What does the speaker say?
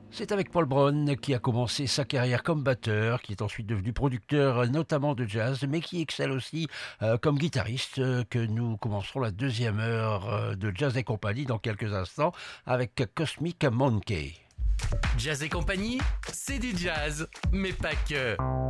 C'est avec Paul Brown qui a commencé sa carrière comme batteur, qui est ensuite devenu producteur notamment de jazz, mais qui excelle aussi comme guitariste, que nous commencerons la deuxième heure de Jazz et compagnie dans quelques instants avec Cosmic Monkey. Jazz et compagnie, c'est du jazz, mais pas que.